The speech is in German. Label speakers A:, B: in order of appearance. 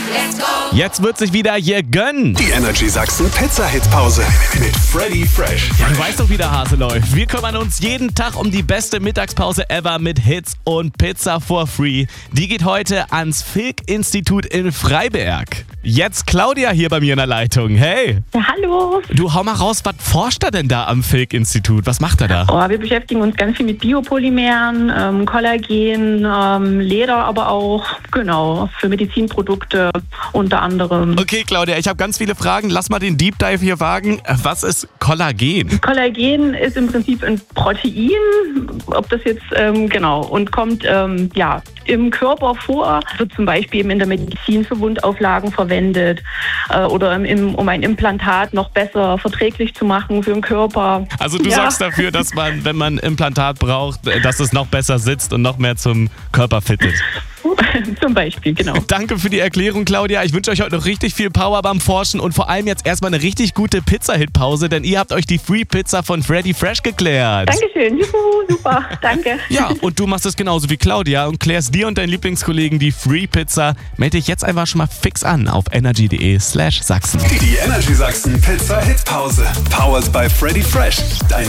A: Jetzt wird sich wieder hier gönnen.
B: Die Energy Sachsen Pizza-Hit-Pause mit Freddy Fresh.
A: Ja, du weißt doch, wie der Hase läuft. Wir kümmern uns jeden Tag um die beste Mittagspause ever mit Hits und Pizza for free. Die geht heute ans Filk-Institut in Freiberg. Jetzt Claudia hier bei mir in der Leitung. Hey.
C: Ja, hallo.
A: Du, hau mal raus, was forscht er denn da am Filk-Institut? Was macht er da?
C: Oh, wir beschäftigen uns ganz viel mit Biopolymeren, Kollagen, Leder aber auch, genau, für Medizinprodukte unter anderem.
A: Okay, Claudia, ich habe ganz viele Fragen. Lass mal den Deep Dive hier wagen. Was ist Kollagen?
C: Kollagen ist im Prinzip ein Protein, ob das jetzt, und kommt, im Körper vor, wird zum Beispiel eben in der Medizin für Wundauflagen verwendet oder um ein Implantat noch besser verträglich zu machen für den Körper.
A: Also du sorgst dafür, dass man, wenn man ein Implantat braucht, dass es noch besser sitzt und noch mehr zum Körper fittet.
C: Zum Beispiel, genau.
A: Danke für die Erklärung, Claudia. Ich wünsche euch heute noch richtig viel Power beim Forschen und vor allem jetzt erstmal eine richtig gute Pizza-Hit-Pause, denn ihr habt euch die Free Pizza von Freddy Fresh geklärt.
C: Dankeschön, juhu, super, danke.
A: Ja, und du machst es genauso wie Claudia und klärst dir und deinen Lieblingskollegen die Free Pizza. Melde dich jetzt einfach schon mal fix an auf energy.de/Sachsen.
B: Die Energy Sachsen Pizza-Hit-Pause. Powered by Freddy Fresh. Dein